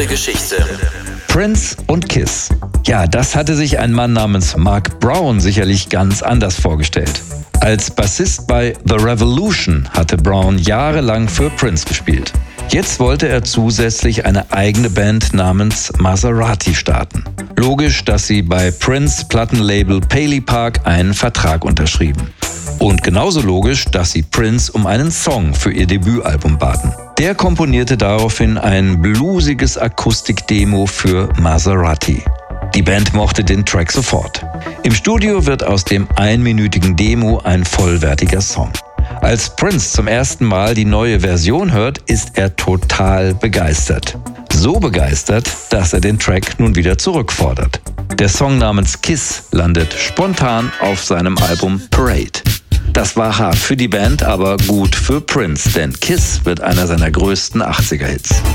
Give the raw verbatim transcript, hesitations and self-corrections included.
Ihre Geschichte. Prince und Kiss. Ja, das hatte sich ein Mann namens Mark Brown sicherlich ganz anders vorgestellt. Als Bassist bei The Revolution hatte Brown jahrelang für Prince gespielt. Jetzt wollte er zusätzlich eine eigene Band namens Maserati starten. Logisch, dass sie bei Prince Plattenlabel Paley Park einen Vertrag unterschrieben. Und genauso logisch, dass sie Prince um einen Song für ihr Debütalbum baten. Der komponierte daraufhin ein bluesiges Akustikdemo für Maserati. Die Band mochte den Track sofort. Im Studio wird aus dem einminütigen Demo ein vollwertiger Song. Als Prince zum ersten Mal die neue Version hört, ist er total begeistert. So begeistert, dass er den Track nun wieder zurückfordert. Der Song namens Kiss landet spontan auf seinem Album Parade. Das war hart für die Band, aber gut für Prince, denn Kiss wird einer seiner größten achtziger-Hits.